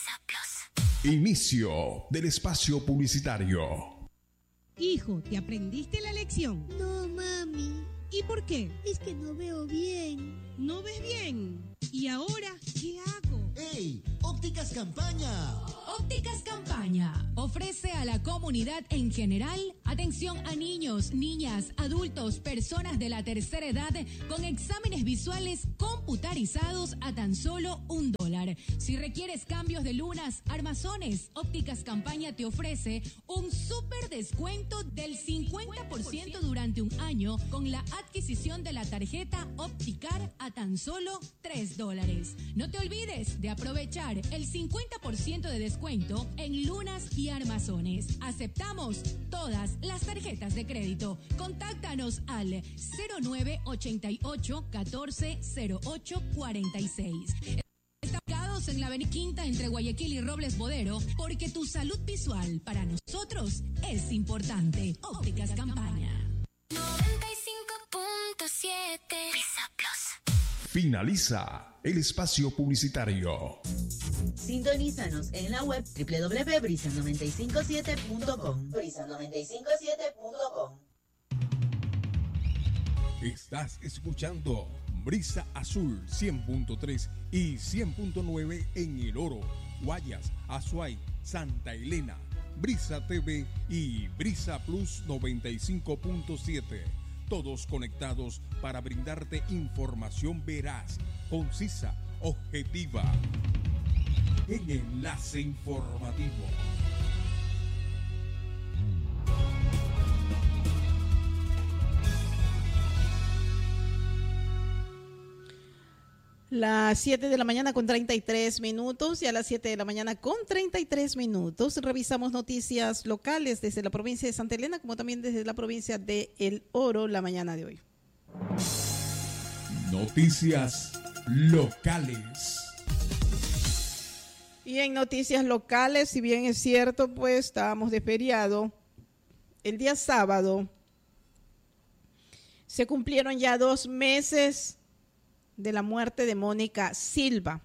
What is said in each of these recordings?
Inicio del espacio publicitario. Hijo, ¿te aprendiste la lección? No, mami. ¿Y por qué? Es que no veo bien. ¿No ves bien? ¿Y ahora qué hago? ¡Ey! ¡Ópticas Campaña! Ópticas Campaña ofrece a la comunidad en general atención a niños, niñas, adultos, personas de la tercera edad con exámenes visuales computarizados a tan solo $1. Si requieres cambios de lunas, armazones, Ópticas Campaña te ofrece un súper descuento del 50% durante un año con la adquisición de la tarjeta Opticar a tan solo $3. No te olvides de aprovechar el 50% de descuento en lunas y armazones. Aceptamos todas las tarjetas de crédito. Contáctanos al 0988 14 08 46. Estamos ubicados en la avenida Quinta entre Guayaquil y Robles Bodero porque tu salud visual para nosotros es importante. Ópticas Campaña. 95.7 Brisa Plus. Finaliza el espacio publicitario. Sintonízanos en la web www.brisa957.com. Brisa957.com. Estás escuchando Brisa Azul 100.3 y 100.9 en El Oro, Guayas, Azuay, Santa Elena, Brisa TV y Brisa Plus 95.7. Todos conectados para brindarte información veraz, concisa, objetiva. En Enlace Informativo. Las 7 de la mañana con 33 minutos y a las 7 de la mañana con 33 minutos revisamos noticias locales desde la provincia de Santa Elena como también desde la provincia de El Oro la mañana de hoy. Noticias locales. Y en noticias locales, si bien es cierto, pues estábamos de feriado, el día sábado se cumplieron ya 2 meses de la muerte de Mónica Silva.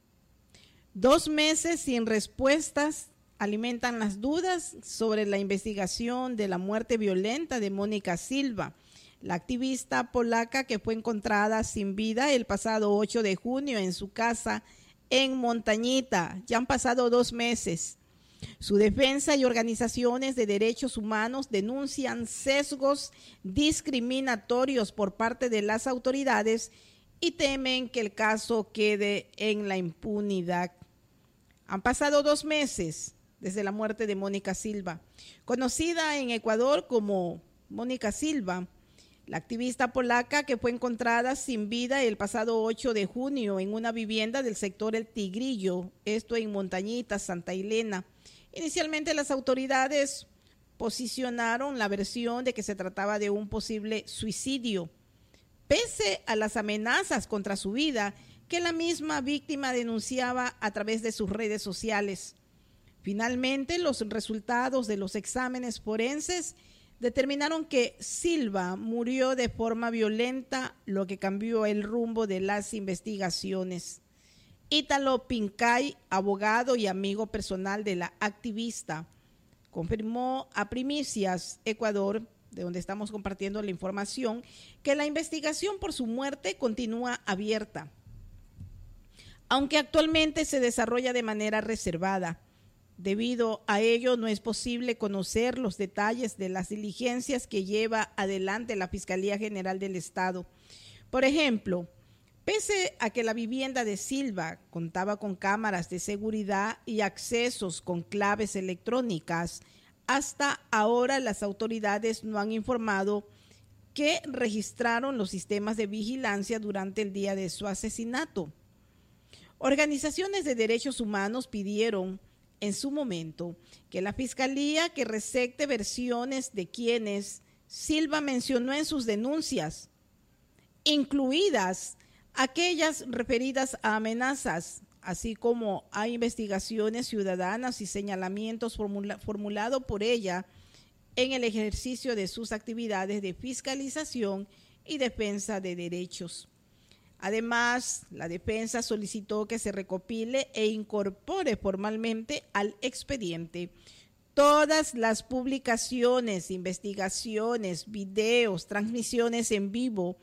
2 meses sin respuestas alimentan las dudas sobre la investigación de la muerte violenta de Mónica Silva, la activista polaca que fue encontrada sin vida el pasado 8 de junio en su casa en Montañita. Ya han pasado 2 meses. Su defensa y organizaciones de derechos humanos denuncian sesgos discriminatorios por parte de las autoridades y temen que el caso quede en la impunidad. Han pasado 2 meses desde la muerte de Mónica Silva. Conocida en Ecuador como Mónica Silva, la activista polaca que fue encontrada sin vida el pasado 8 de junio en una vivienda del sector El Tigrillo, esto en Montañita, Santa Elena. Inicialmente las autoridades posicionaron la versión de que se trataba de un posible suicidio, pese a las amenazas contra su vida que la misma víctima denunciaba a través de sus redes sociales. Finalmente, los resultados de los exámenes forenses determinaron que Silva murió de forma violenta, lo que cambió el rumbo de las investigaciones. Ítalo Pincay, abogado y amigo personal de la activista, confirmó a Primicias Ecuador, de donde estamos compartiendo la información, que la investigación por su muerte continúa abierta, aunque actualmente se desarrolla de manera reservada. Debido a ello, no es posible conocer los detalles de las diligencias que lleva adelante la Fiscalía General del Estado. Por ejemplo, pese a que la vivienda de Silva contaba con cámaras de seguridad y accesos con claves electrónicas, hasta ahora las autoridades no han informado que registraron los sistemas de vigilancia durante el día de su asesinato. Organizaciones de derechos humanos pidieron en su momento que la Fiscalía que recete versiones de quienes Silva mencionó en sus denuncias, incluidas aquellas referidas a amenazas, así como a investigaciones ciudadanas y señalamientos formulados por ella en el ejercicio de sus actividades de fiscalización y defensa de derechos. Además, la defensa solicitó que se recopile e incorpore formalmente al expediente todas las publicaciones, investigaciones, videos, transmisiones en vivo,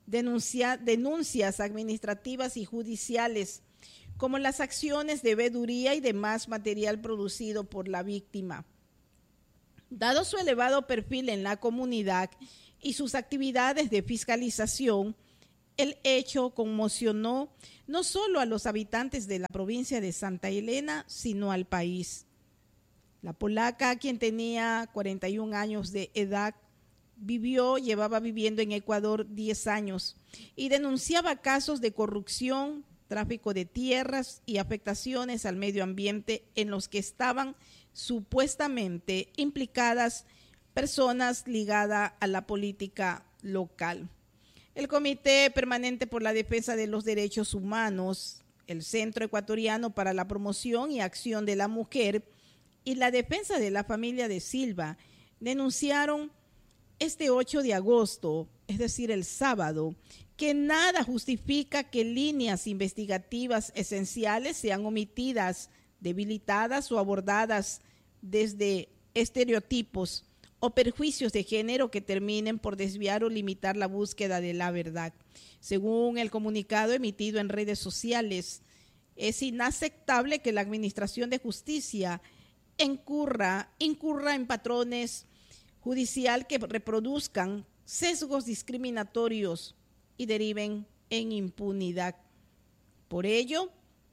denuncias administrativas y judiciales, como las acciones de veeduría y demás material producido por la víctima. Dado su elevado perfil en la comunidad y sus actividades de fiscalización, el hecho conmocionó no solo a los habitantes de la provincia de Santa Elena, sino al país. La polaca, quien tenía 41 años de edad, llevaba viviendo en Ecuador 10 años y denunciaba casos de corrupción, tráfico de tierras y afectaciones al medio ambiente en los que estaban supuestamente implicadas personas ligadas a la política local. El Comité Permanente por la Defensa de los Derechos Humanos, el Centro Ecuatoriano para la Promoción y Acción de la Mujer y la Defensa de la Familia de Silva denunciaron este 8 de agosto, es decir, el sábado, que nada justifica que líneas investigativas esenciales sean omitidas, debilitadas o abordadas desde estereotipos o perjuicios de género que terminen por desviar o limitar la búsqueda de la verdad. Según el comunicado emitido en redes sociales, es inaceptable que la Administración de Justicia incurra en patrones judicial que reproduzcan sesgos discriminatorios y deriven en impunidad. Por ello,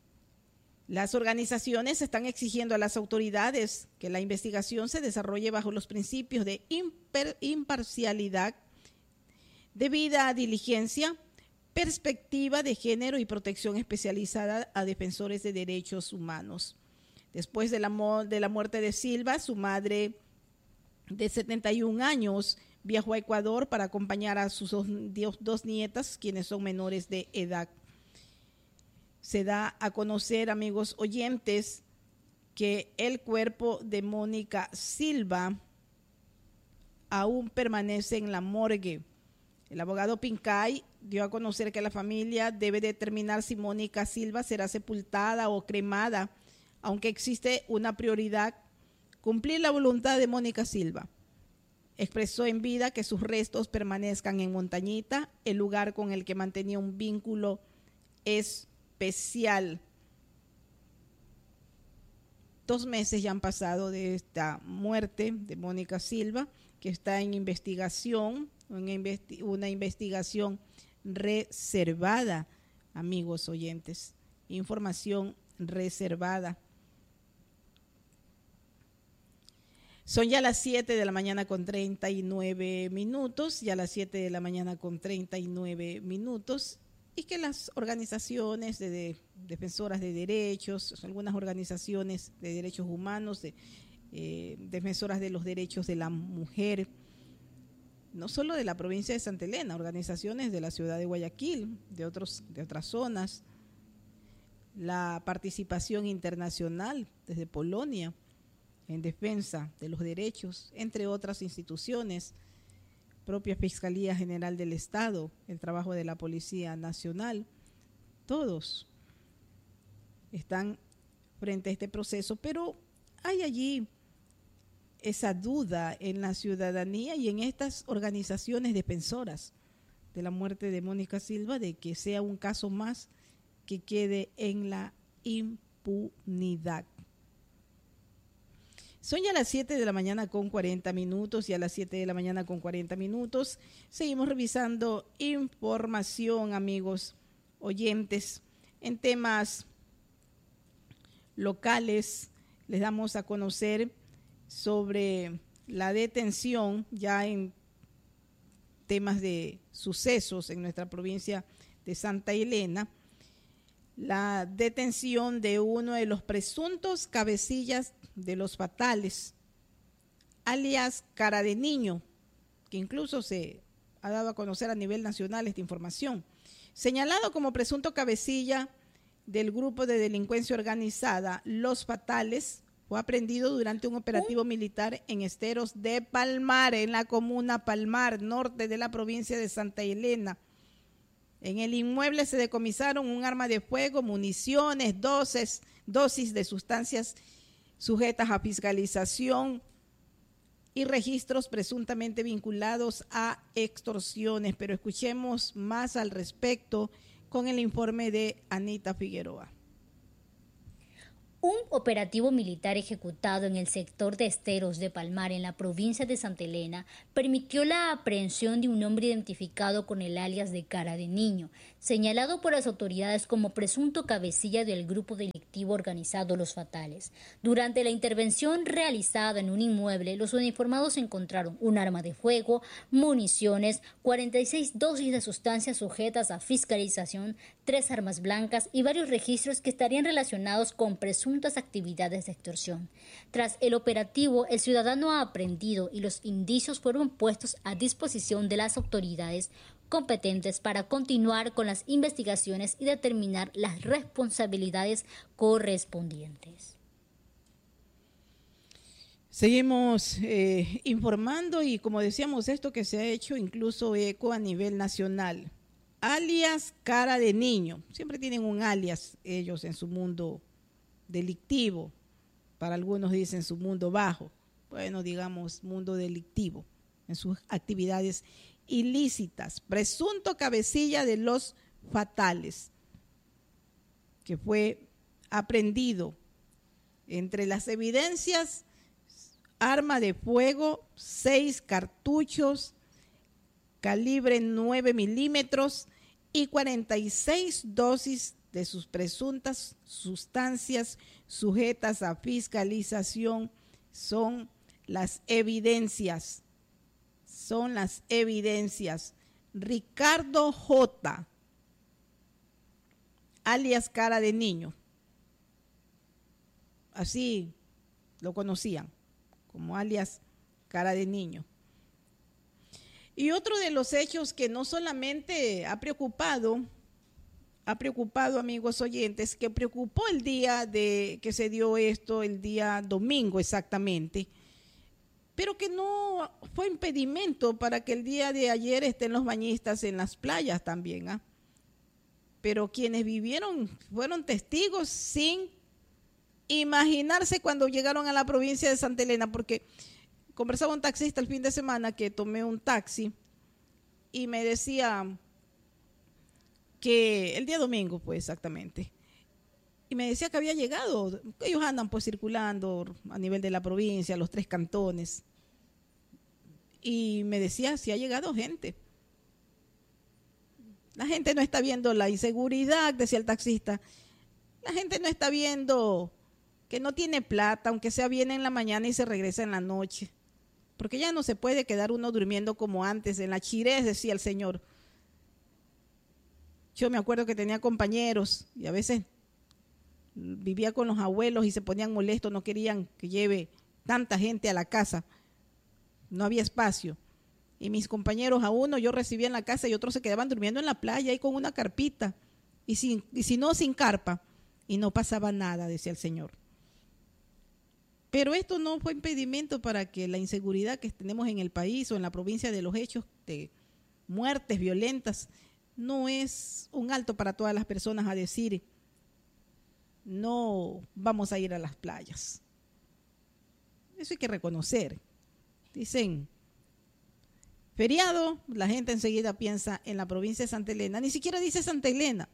las organizaciones están exigiendo a las autoridades que la investigación se desarrolle bajo los principios de imparcialidad, debida diligencia, perspectiva de género y protección especializada a defensores de derechos humanos. Después de la muerte de Silva, su madre de 71 años viajó a Ecuador para acompañar a sus dos nietas, quienes son menores de edad. Se da a conocer, amigos oyentes, que el cuerpo de Mónica Silva aún permanece en la morgue. El abogado Pincay dio a conocer que la familia debe determinar si Mónica Silva será sepultada o cremada, aunque existe una prioridad: cumplir la voluntad de Mónica Silva. Expresó en vida que sus restos permanezcan en Montañita, el lugar con el que mantenía un vínculo especial. 2 meses ya han pasado de esta muerte de Mónica Silva, que está en investigación, una investigación reservada, amigos oyentes, información reservada. Son ya las 7 de la mañana con 39 minutos, y que las organizaciones de defensoras de derechos, algunas organizaciones de derechos humanos, defensoras de los derechos de la mujer, no solo de la provincia de Santa Elena, organizaciones de la ciudad de Guayaquil, de otras zonas, la participación internacional desde Polonia en defensa de los derechos, entre otras instituciones, propia Fiscalía General del Estado, el trabajo de la Policía Nacional, todos están frente a este proceso, pero hay allí esa duda en la ciudadanía y en estas organizaciones defensoras de la muerte de Mónica Silva, de que sea un caso más que quede en la impunidad. Son ya las 7 de la mañana con 40 minutos y a las 7 de la mañana con 40 minutos seguimos revisando información, amigos oyentes, en temas locales. Les damos a conocer sobre la detención ya en temas de sucesos en nuestra provincia de Santa Elena, la detención de uno de los presuntos cabecillas de los fatales, alias Cara de Niño, que incluso se ha dado a conocer a nivel nacional esta información. Señalado como presunto cabecilla del grupo de delincuencia organizada Los Fatales, fue aprehendido durante un operativo militar en Esteros de Palmar, en la comuna Palmar, norte de la provincia de Santa Elena. En el inmueble se decomisaron un arma de fuego, municiones, dosis de sustancias sujetas a fiscalización y registros presuntamente vinculados a extorsiones. Pero escuchemos más al respecto con el informe de Anita Figueroa. Un operativo militar ejecutado en el sector de Esteros de Palmar, en la provincia de Santa Elena, permitió la aprehensión de un hombre identificado con el alias de Cara de Niño, señalado por las autoridades como presunto cabecilla del grupo delictivo organizado Los Fatales. Durante la intervención realizada en un inmueble, los uniformados encontraron un arma de fuego, municiones, 46 dosis de sustancias sujetas a fiscalización, 3 armas blancas y varios registros que estarían relacionados con presuntas actividades de extorsión. Tras el operativo, el ciudadano ha aprendido y los indicios fueron puestos a disposición de las autoridades competentes para continuar con las investigaciones y determinar las responsabilidades correspondientes. Seguimos informando y, como decíamos, esto que se ha hecho incluso eco a nivel nacional. Alias Cara de Niño. Siempre tienen un alias ellos en su mundo delictivo. Para algunos dicen su mundo bajo. Bueno, digamos mundo delictivo en sus actividades ilícitas. Presunto cabecilla de Los Fatales, que fue aprehendido. Entre las evidencias, arma de fuego, 6 cartuchos, calibre 9 milímetros y 46 dosis de sus presuntas sustancias sujetas a fiscalización. Son las evidencias. Ricardo J., alias Cara de Niño. Así lo conocían, como alias Cara de Niño. Y otro de los hechos que no solamente ha preocupado, amigos oyentes, que preocupó el día de que se dio esto, el día domingo exactamente, pero que no fue impedimento para que el día de ayer estén los bañistas en las playas también, ¿ah? Pero quienes vivieron fueron testigos sin imaginarse cuando llegaron a la provincia de Santa Elena, porque conversaba un taxista el fin de semana que tomé un taxi y me decía que el día domingo, pues exactamente, y me decía que había llegado, ellos andan pues circulando a nivel de la provincia, los 3 cantones, y me decía si ha llegado gente. La gente no está viendo la inseguridad, decía el taxista, la gente no está viendo que no tiene plata, aunque sea viene en la mañana y se regresa en la noche, porque ya no se puede quedar uno durmiendo como antes, en la chirés, decía el señor. Yo me acuerdo que tenía compañeros y a veces vivía con los abuelos y se ponían molestos, no querían que lleve tanta gente a la casa, no había espacio. Y mis compañeros, a uno yo recibía en la casa y otros se quedaban durmiendo en la playa y con una carpita, y si no, sin carpa, y no pasaba nada, decía el señor. Pero esto no fue impedimento para que la inseguridad que tenemos en el país o en la provincia, de los hechos de muertes violentas, no es un alto para todas las personas a decir no vamos a ir a las playas. Eso hay que reconocer. Dicen feriado, la gente enseguida piensa en la provincia de Santa Elena, ni siquiera dice Santa Elena.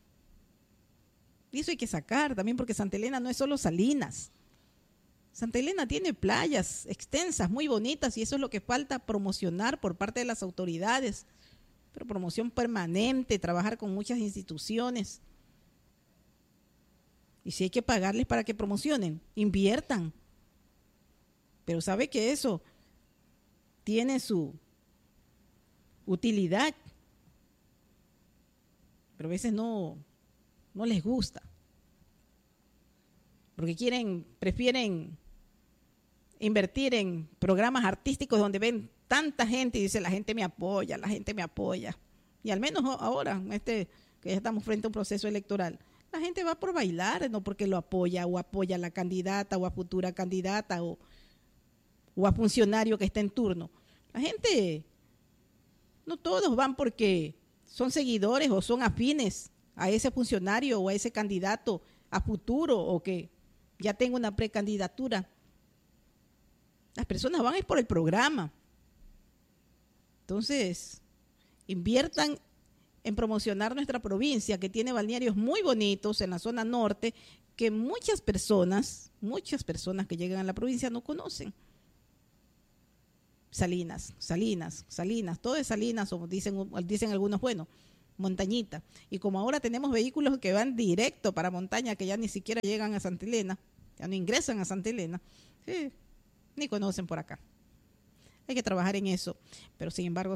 Y eso hay que sacar también, porque Santa Elena no es solo Salinas. Santa Elena tiene playas extensas, muy bonitas, y eso es lo que falta promocionar por parte de las autoridades. Pero promoción permanente, trabajar con muchas instituciones. Y si hay que pagarles para que promocionen, inviertan. Pero sabe que eso tiene su utilidad. Pero a veces no les gusta. Porque prefieren invertir en programas artísticos donde ven tanta gente y dice la gente me apoya. Y al menos ahora, que ya estamos frente a un proceso electoral, la gente va por bailar, no porque lo apoya o apoya a la candidata o a futura candidata o a funcionario que está en turno. La gente, no todos van porque son seguidores o son afines a ese funcionario o a ese candidato a futuro o que ya tenga una precandidatura. Las personas van a ir por el programa. Entonces, inviertan en promocionar nuestra provincia, que tiene balnearios muy bonitos en la zona norte, que muchas personas que llegan a la provincia no conocen. Salinas, todo es Salinas, o dicen algunos, bueno, montañita. Y como ahora tenemos vehículos que van directo para montaña, que ya ni siquiera llegan a Santa Elena, ya no ingresan a Santa Elena, ni conocen por acá. Hay que trabajar en eso, pero sin embargo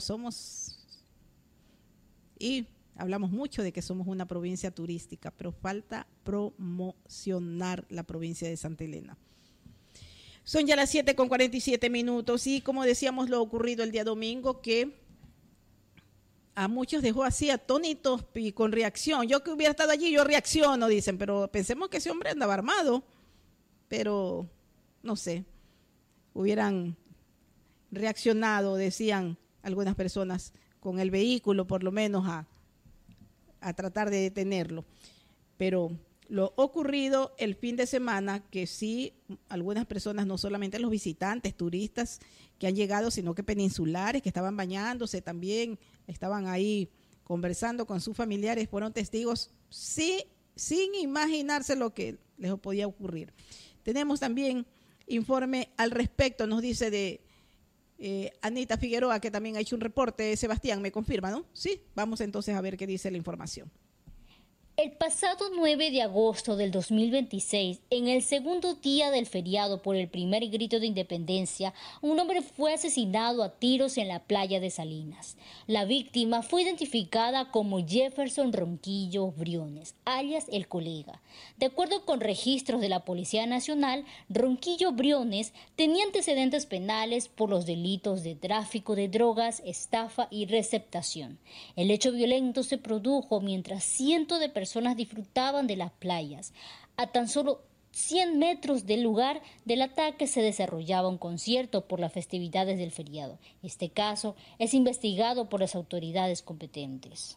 y hablamos mucho de que somos una provincia turística, pero falta promocionar la provincia de Santa Elena. Son ya las 7:47 y como decíamos lo ocurrido el día domingo, que a muchos dejó así atónitos y con reacción. Yo que hubiera estado allí, yo reacciono, dicen, pero pensemos que ese hombre andaba armado, pero no sé, hubieran reaccionado, decían algunas personas, con el vehículo por lo menos a tratar de detenerlo. Pero lo ocurrido el fin de semana, que sí, algunas personas, no solamente los visitantes, turistas que han llegado, sino que peninsulares que estaban bañándose también, estaban ahí conversando con sus familiares, fueron testigos sin imaginarse lo que les podía ocurrir. Tenemos también informe al respecto, nos dice de Anita Figueroa, que también ha hecho un reporte. Sebastián, ¿me confirma, no? Sí, vamos entonces a ver qué dice la información. El pasado 9 de agosto del 2026, en el segundo día del feriado por el primer grito de independencia, un hombre fue asesinado a tiros en la playa de Salinas. La víctima fue identificada como Jefferson Ronquillo Briones, alias El Colega. De acuerdo con registros de la Policía Nacional, Ronquillo Briones tenía antecedentes penales por los delitos de tráfico de drogas, estafa y receptación. El hecho violento se produjo mientras cientos de personas disfrutaban de las playas. A tan solo 100 metros del lugar del ataque se desarrollaba un concierto por las festividades del feriado. Este caso es investigado por las autoridades competentes.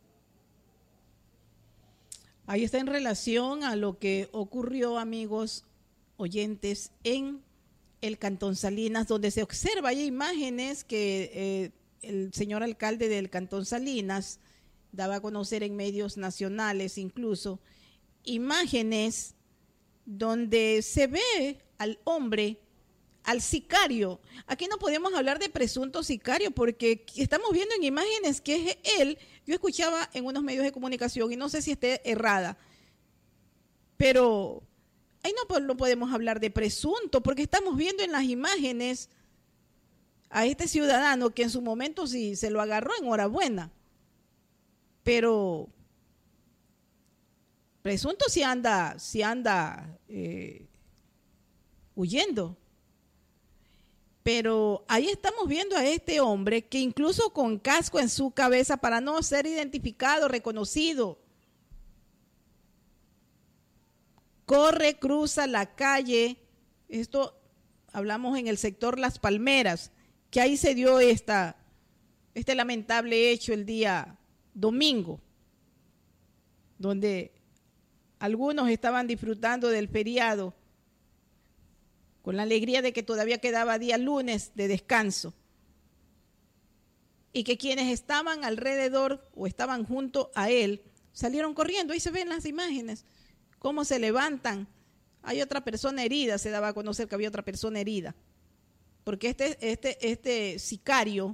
Ahí está en relación a lo que ocurrió, amigos oyentes, en el Cantón Salinas, donde se observa, hay imágenes que el señor alcalde del Cantón Salinas daba a conocer en medios nacionales, incluso imágenes donde se ve al hombre, al sicario. Aquí no podemos hablar de presunto sicario porque estamos viendo en imágenes que es él. Yo escuchaba en unos medios de comunicación y no sé si esté errada, pero ahí no podemos hablar de presunto porque estamos viendo en las imágenes a este ciudadano que en su momento sí se lo agarró, enhorabuena. Pero presunto si anda huyendo. Pero ahí estamos viendo a este hombre que incluso con casco en su cabeza para no ser identificado, reconocido, corre, cruza la calle. Esto hablamos en el sector Las Palmeras, que ahí se dio este lamentable hecho el día domingo, donde algunos estaban disfrutando del feriado con la alegría de que todavía quedaba día lunes de descanso y que quienes estaban alrededor o estaban junto a él salieron corriendo. Ahí se ven las imágenes, cómo se levantan. Hay otra persona herida, se daba a conocer que había otra persona herida, porque este sicario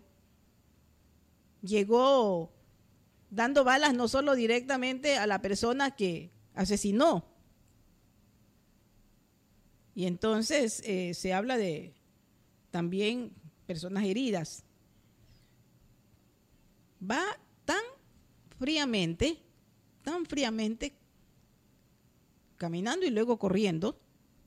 llegó dando balas no solo directamente a la persona que asesinó. Y entonces se habla de también personas heridas. Va tan fríamente, caminando y luego corriendo,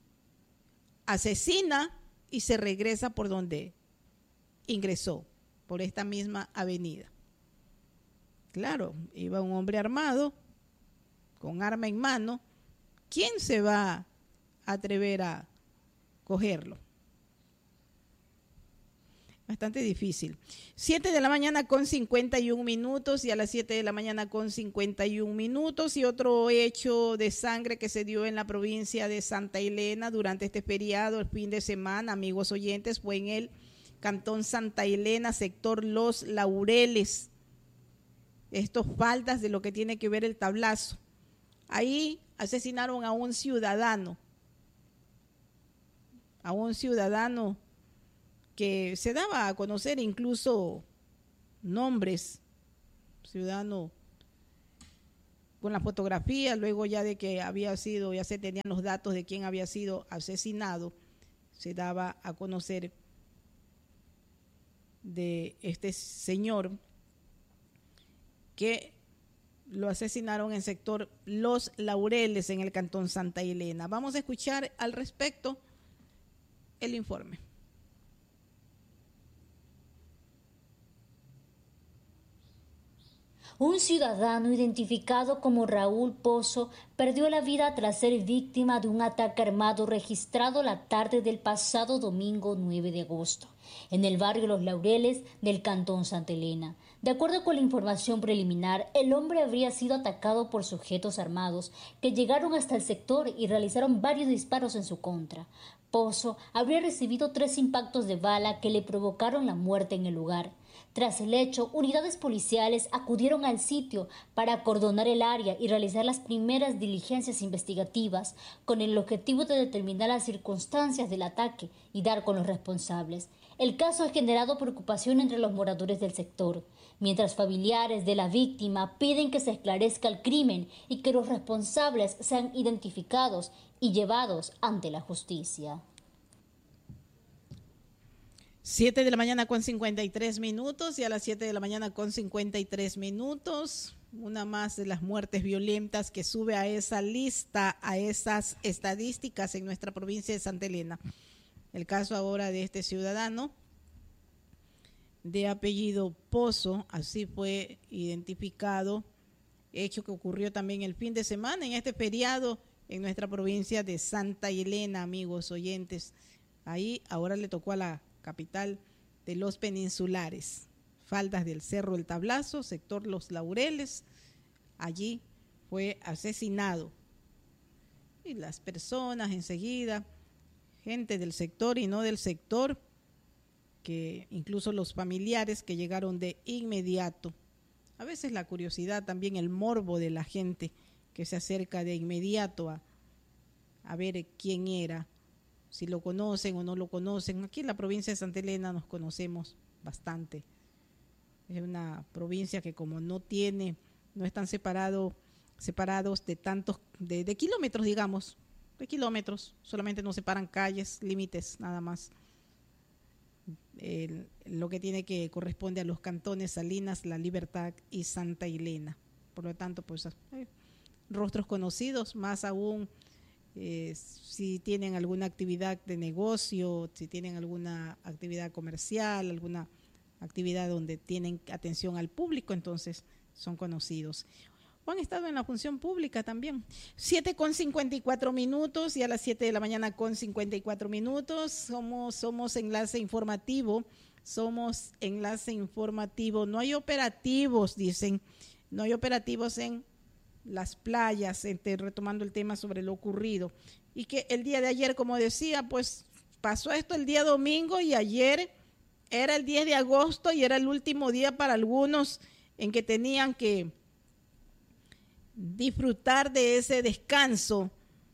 asesina y se regresa por donde ingresó, por esta misma avenida. Claro, iba un hombre armado, con arma en mano. ¿Quién se va a atrever a cogerlo? bastante difícil. 7 de la mañana con 51 minutos y a las 7 de la mañana con 51 minutos y otro hecho de sangre que se dio en la provincia de Santa Elena durante este feriado, el fin de semana, amigos oyentes, fue en el Cantón Santa Elena, sector Los Laureles. Estos faltas de lo que tiene que ver el tablazo. Ahí asesinaron a un ciudadano que se daba a conocer incluso nombres, ciudadano con la fotografía, luego ya de que había sido, ya se tenían los datos de quién había sido asesinado, se daba a conocer de este señor que lo asesinaron en el sector Los Laureles, en el Cantón Santa Elena. Vamos a escuchar al respecto el informe. Un ciudadano identificado como Raúl Pozo perdió la vida tras ser víctima de un ataque armado registrado la tarde del pasado domingo 9 de agosto, en el barrio Los Laureles del Cantón Santa Elena. De acuerdo con la información preliminar, el hombre habría sido atacado por sujetos armados que llegaron hasta el sector y realizaron varios disparos en su contra. Pozo habría recibido 3 impactos de bala que le provocaron la muerte en el lugar. Tras el hecho, unidades policiales acudieron al sitio para acordonar el área y realizar las primeras diligencias investigativas con el objetivo de determinar las circunstancias del ataque y dar con los responsables. El caso ha generado preocupación entre los moradores del sector, mientras familiares de la víctima piden que se esclarezca el crimen y que los responsables sean identificados y llevados ante la justicia. 7 de la mañana con 53 minutos y a las 7 de la mañana con 53 minutos, una más de las muertes violentas que sube a esa lista, a esas estadísticas en nuestra provincia de Santa Elena. El caso ahora de este ciudadano de apellido Pozo, así fue identificado, hecho que ocurrió también el fin de semana en este feriado en nuestra provincia de Santa Elena, amigos oyentes. Ahí ahora le tocó a la capital de los peninsulares, faldas del Cerro El Tablazo, sector Los Laureles, allí fue asesinado. Y las personas enseguida, gente del sector y no del sector, que incluso los familiares que llegaron de inmediato. A veces la curiosidad, también el morbo de la gente que se acerca de inmediato a ver quién era, si lo conocen o no lo conocen. Aquí en la provincia de Santa Elena nos conocemos bastante. Es una provincia que como no están separados de tantos, de kilómetros, digamos, de kilómetros, solamente nos separan calles, límites, nada más. Lo que tiene que corresponde a los cantones Salinas, La Libertad y Santa Elena. Por lo tanto, pues rostros conocidos, más aún si tienen alguna actividad de negocio, si tienen alguna actividad comercial, alguna actividad donde tienen atención al público, entonces son conocidos. O han estado en la función pública también. 7 con 54 minutos y a las 7 de la mañana con 54 minutos. Somos enlace informativo. No hay operativos, dicen. No hay operativos en las playas, retomando el tema sobre lo ocurrido. Y que el día de ayer, como decía, pues pasó esto el día domingo y ayer era el 10 de agosto y era el último día para algunos en que tenían que disfrutar de ese descanso,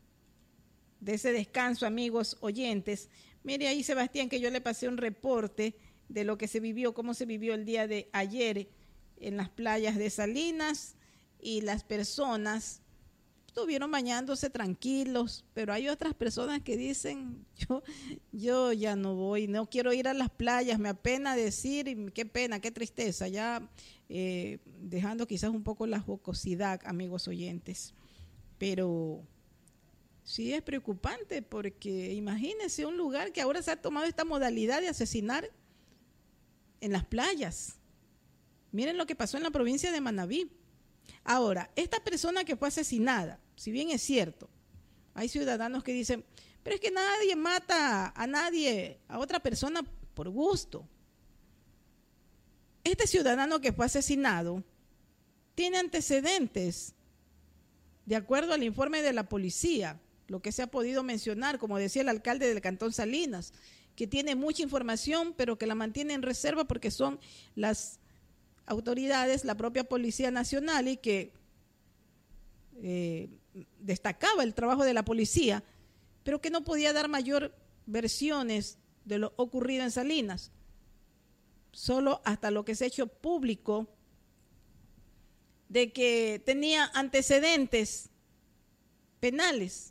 amigos oyentes. Mire ahí, Sebastián, que yo le pasé un reporte de lo que se vivió, cómo se vivió el día de ayer en las playas de Salinas, y las personas estuvieron bañándose tranquilos, pero hay otras personas que dicen, yo ya no voy, no quiero ir a las playas, me apena decir, qué pena, qué tristeza, ya dejando quizás un poco la jocosidad, amigos oyentes, pero sí es preocupante porque imagínense un lugar que ahora se ha tomado esta modalidad de asesinar en las playas. Miren lo que pasó en la provincia de Manabí. Ahora, esta persona que fue asesinada, si bien es cierto, hay ciudadanos que dicen, pero es que nadie mata a nadie, a otra persona por gusto. Este ciudadano que fue asesinado tiene antecedentes, de acuerdo al informe de la policía, lo que se ha podido mencionar, como decía el alcalde del Cantón Salinas, que tiene mucha información, pero que la mantiene en reserva porque son las autoridades, la propia Policía Nacional, y que destacaba el trabajo de la policía, pero que no podía dar mayor versiones de lo ocurrido en Salinas, solo hasta lo que se ha hecho público de que tenía antecedentes penales.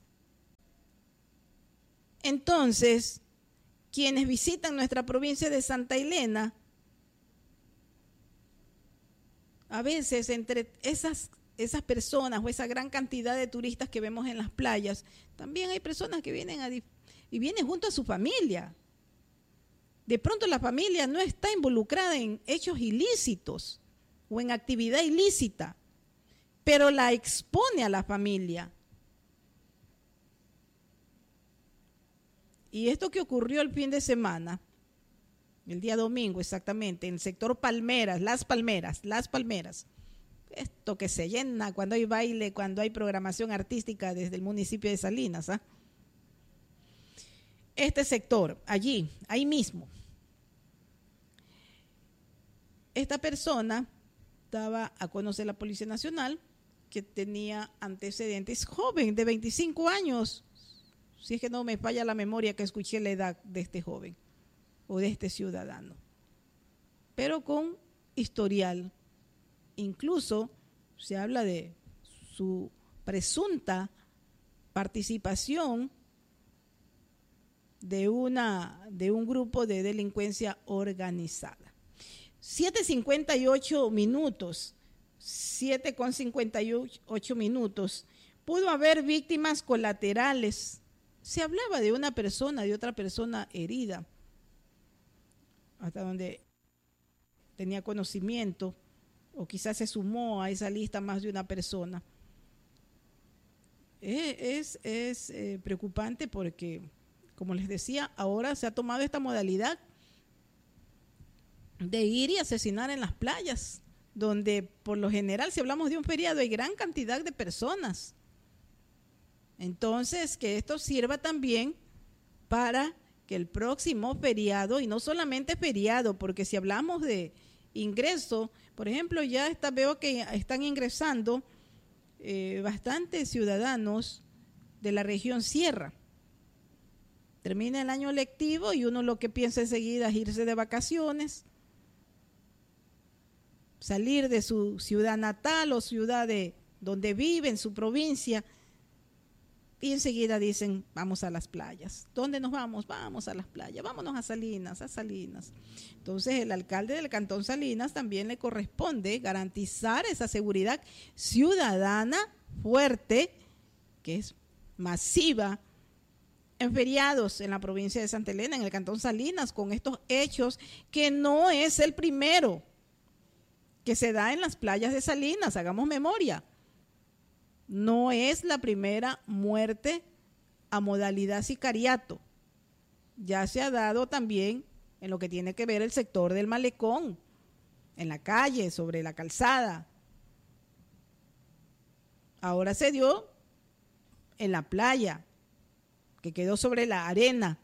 Entonces, quienes visitan nuestra provincia de Santa Elena, a veces entre esas personas o esa gran cantidad de turistas que vemos en las playas, también hay personas que vienen y vienen junto a su familia. De pronto la familia no está involucrada en hechos ilícitos o en actividad ilícita, pero la expone a la familia. Y esto que ocurrió el fin de semana, el día domingo exactamente, en el sector Palmeras, Las Palmeras, esto que se llena cuando hay baile, cuando hay programación artística desde el municipio de Salinas, ¿ah? Este sector, allí, ahí mismo, esta persona daba a conocer la Policía Nacional que tenía antecedentes, joven de 25 años, si es que no me falla la memoria que escuché la edad de este joven o de este ciudadano, pero con historial. Incluso se habla de su presunta participación de un grupo de delincuencia organizada. 7:58 minutos, 7:58 minutos. Pudo haber víctimas colaterales. Se hablaba de una persona, de otra persona herida, hasta donde tenía conocimiento, o quizás se sumó a esa lista más de una persona. Es preocupante porque, como les decía, ahora se ha tomado esta modalidad de ir y asesinar en las playas, donde por lo general, si hablamos de un feriado, hay gran cantidad de personas. Entonces, que esto sirva también para que el próximo feriado, y no solamente feriado, porque si hablamos de ingreso, por ejemplo, ya veo que están ingresando bastantes ciudadanos de la región Sierra. Termina el año lectivo y uno lo que piensa enseguida es irse de vacaciones, salir de su ciudad natal o ciudad de donde vive, en su provincia, y enseguida dicen, vamos a las playas. ¿Dónde nos vamos? Vamos a las playas, vámonos a Salinas, a Salinas. Entonces el alcalde del Cantón Salinas también le corresponde garantizar esa seguridad ciudadana fuerte, que es masiva, en feriados en la provincia de Santa Elena, en el Cantón Salinas, con estos hechos, que no es el primero que se da en las playas de Salinas, hagamos memoria. No es la primera muerte a modalidad sicariato. Ya se ha dado también en lo que tiene que ver el sector del malecón, en la calle, sobre la calzada. Ahora se dio en la playa, que quedó sobre la arena,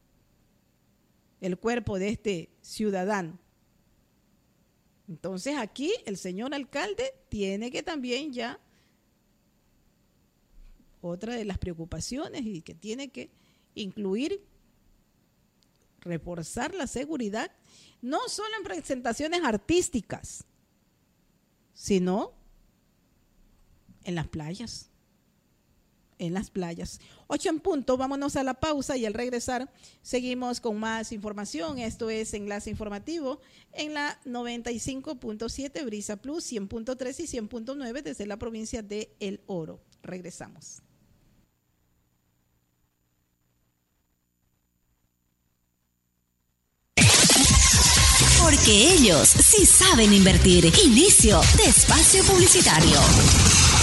el cuerpo de este ciudadano. Entonces aquí el señor alcalde tiene que también ya, otra de las preocupaciones, y que tiene que incluir, reforzar la seguridad, no solo en presentaciones artísticas, sino en las playas. En las playas. 8 en punto, vámonos a la pausa y al regresar seguimos con más información. Esto es Enlace Informativo en la 95.7 Brisa Plus, 100.3 y 100.9 desde la provincia de El Oro. Regresamos. Porque ellos sí saben invertir. Inicio de espacio publicitario.